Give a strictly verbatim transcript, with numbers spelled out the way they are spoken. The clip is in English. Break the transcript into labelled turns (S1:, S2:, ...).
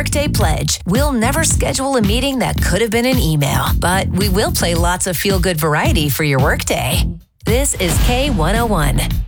S1: Workday Pledge. We'll never schedule a meeting that could have been an email, but we will play lots of feel-good variety for your workday. This is K one oh one.